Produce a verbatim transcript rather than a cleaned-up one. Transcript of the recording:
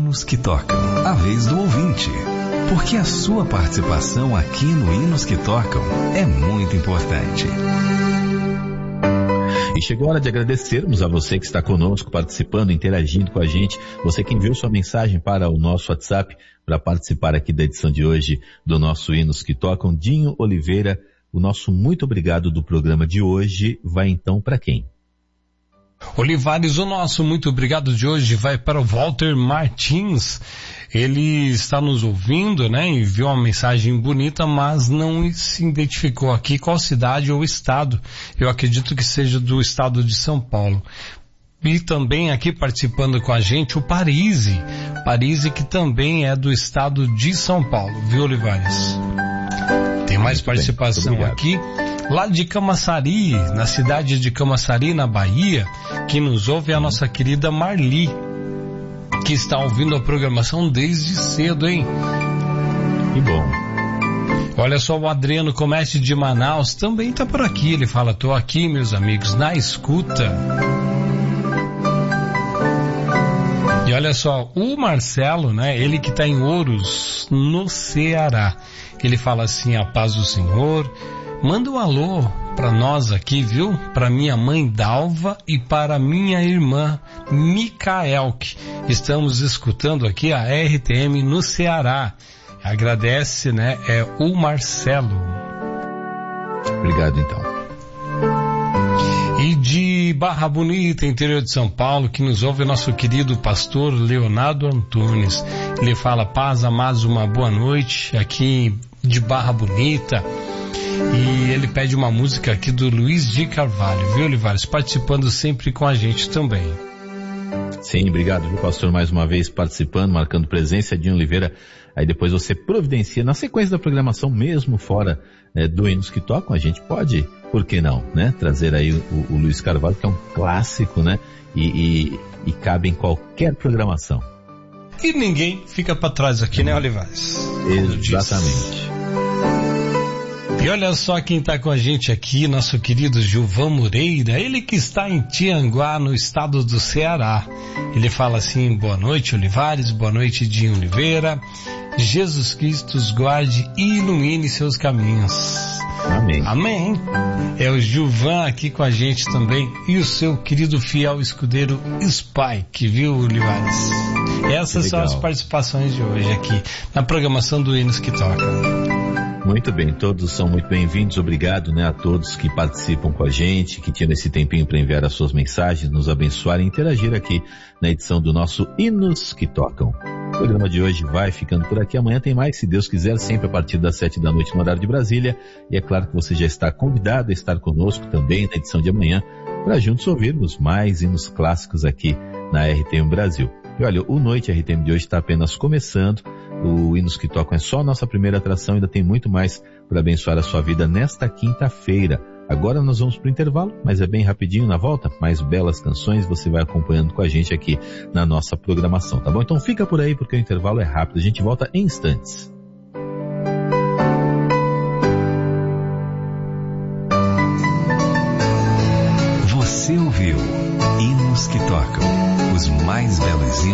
Hinos que Tocam, a vez do ouvinte. Porque a sua participação aqui no Hinos que Tocam é muito importante. E chegou a hora de agradecermos a você que está conosco, participando, interagindo com a gente. Você que enviou sua mensagem para o nosso WhatsApp para participar aqui da edição de hoje do nosso Hinos que Tocam. Dinho Oliveira, o nosso muito obrigado do programa de hoje vai então para quem? Olivares, o nosso muito obrigado de hoje vai para o Walter Martins. Ele está nos ouvindo, né? Enviou uma mensagem bonita, mas não se identificou aqui qual cidade ou estado. Eu acredito que seja do estado de São Paulo. E também aqui participando com a gente o Parise. Parise que também é do estado de São Paulo, viu, Olivares? Tem mais muito participação bem, aqui. Lá de Camaçari, na cidade de Camaçari, na Bahia, que nos ouve é a nossa querida Marli, que está ouvindo a programação desde cedo, hein? Que bom. Olha só, o Adriano Comércio de Manaus também está por aqui. Ele fala, tô aqui, meus amigos, na escuta. E olha só, o Marcelo, né? Ele que está em Ouros, no Ceará. Ele fala assim, a paz do Senhor. Manda um alô para nós aqui, viu? Para minha mãe Dalva e para minha irmã Micaelke. Estamos escutando aqui a R T M no Ceará. Agradece, né? É o Marcelo. Obrigado, então. E de Barra Bonita, interior de São Paulo, que nos ouve o nosso querido pastor Leonardo Antunes. Ele fala, paz, amados, uma boa noite aqui de Barra Bonita. E ele pede uma música aqui do Luiz de Carvalho, viu, Olivares? Participando sempre com a gente também. Sim, obrigado, viu, pastor, mais uma vez participando, marcando presença. Dinho Oliveira, aí depois você providencia, na sequência da programação, mesmo fora é, do Hinos que Tocam, a gente pode, por que não, né? Trazer aí o, o Luiz Carvalho, que é um clássico, né? E, e, e cabe em qualquer programação. E ninguém fica para trás aqui, né, Olivares? Exatamente. E olha só quem está com a gente aqui, nosso querido Gilvan Moreira, ele que está em Tianguá, no estado do Ceará. Ele fala assim, boa noite, Olivares, boa noite, Dinho Oliveira. Jesus Cristo os guarde e ilumine seus caminhos. Amém. Amém. É o Gilvan aqui com a gente também e o seu querido fiel escudeiro Spike, viu, Olivares? Essas são as participações de hoje aqui na programação do Hinos que Tocam. Muito bem, todos são muito bem-vindos, obrigado, né, a todos que participam com a gente, que tiram esse tempinho para enviar as suas mensagens, nos abençoar e interagir aqui na edição do nosso Hinos que Tocam. O programa de hoje vai ficando por aqui, amanhã tem mais, se Deus quiser, sempre a partir das sete da noite no horário de Brasília, e é claro que você já está convidado a estar conosco também na edição de amanhã, para juntos ouvirmos mais hinos clássicos aqui na R T M Brasil. E olha, o Noite R T M de hoje está apenas começando. O Hinos que Tocam é só a nossa primeira atração, ainda tem muito mais para abençoar a sua vida nesta quinta-feira. Agora nós vamos para o intervalo, mas é bem rapidinho na volta, mais belas canções, você vai acompanhando com a gente aqui na nossa programação, tá bom? Então fica por aí porque o intervalo é rápido, a gente volta em instantes. Você ouviu Hinos que Tocam, os mais belos hinos